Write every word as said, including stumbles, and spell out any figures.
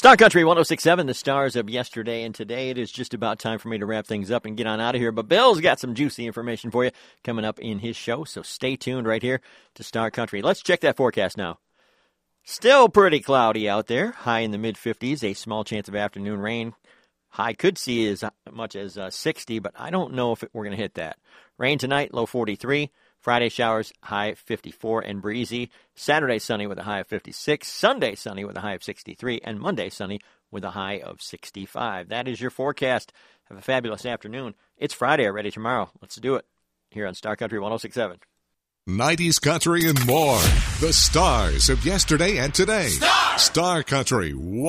Star Country one oh six point seven, the stars of yesterday and today. It is just about time for me to wrap things up and get on out of here. But Bill's got some juicy information for you coming up in his show, so stay tuned right here to Star Country. Let's check that forecast now. Still pretty cloudy out there, high in the mid-fifties, a small chance of afternoon rain. High could see as much as uh, sixty, but I don't know if it, we're going to hit that. Rain tonight, low forty-three. Friday showers, high fifty-four and breezy. Saturday sunny with a high of fifty-six. Sunday sunny with a high of sixty-three. And Monday sunny with a high of sixty-five. That is your forecast. Have a fabulous afternoon. It's Friday already tomorrow. Let's do it here on Star Country one oh six point seven. nineties country and more. The stars of yesterday and today. Star, Star Country